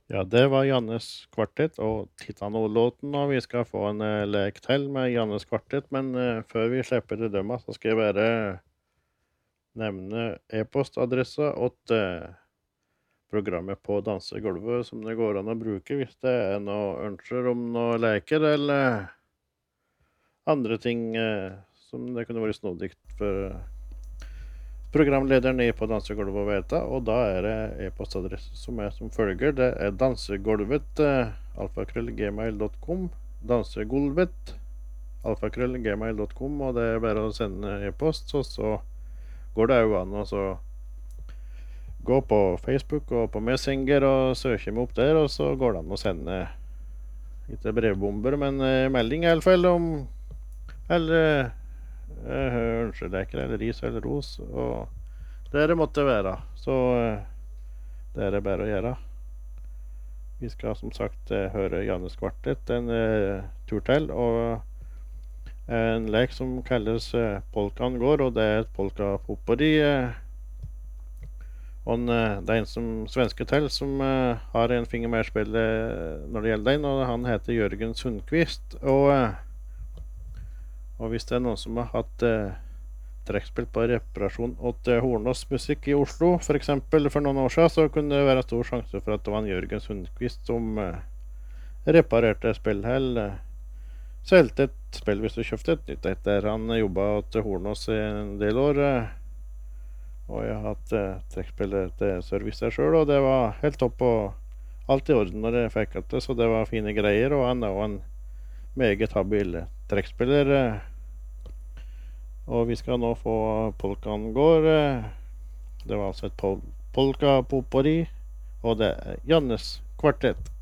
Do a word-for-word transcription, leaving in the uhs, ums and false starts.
Ja, det var Jannes kvartett og Titanol-låten, og vi skal få en eh, lek til med Jannes kvartett, men eh, før vi slipper til dømma, så skal jeg bare nevne e-postadressa åt eh, programmet på dansegulvet som det går an å bruke hvis det er noe ønsker om noe leker eller andre ting eh, som det kunne vært snodig for eh, programlederen i på dansegulvet å vite, og da er det e-postadresse som er som følger. Det er dansegulvet eh, alfakrøll gmail dot com, dansegulvet alfakrøll gmail dot com, og det er bare å sende e-post, og så går det jo an å så gå på Facebook og på Messenger og søke meg opp der, og så går det an å sende ikke brevbomber, men eh, melding i alle fall om eller eh, ønskeleker eller ris eller ros, og det det måtte være. Så eh, det er det bare å gjøre. Vi skal som sagt eh, høre Jannes kvartett en eh, tur til, og en lek som kalles eh, Polkaen går, og det er et polka-popperi. Eh, og en, eh, det er en som, svenske til som eh, har en finger med i spillet når det gjelder den, og han heter Jørgen Sundqvist. Og, eh, og hvis det er noen som har hatt eh, trekkspill på reparasjon åt eh, Hornås musikk i Oslo, for eksempel for noen år siden, så kunne det være stor sjanse for at det var en Jørgen Sundqvist som eh, reparerte spill her. Eh, Selte et spill hvis du kjøpte et nytt etter. Han jobbet til Hornås i en del år, eh, og jeg har hatt eh, trekkspillet til service der selv, og det var helt topp og alt i orden når jeg fikk det, så det var fine greier, og han er jo en meget habil trekkspiller. Eh, og vi skal nå få Polkaen går. Eh, det var altså et pol polka-popori, og det er Jannes kvartett.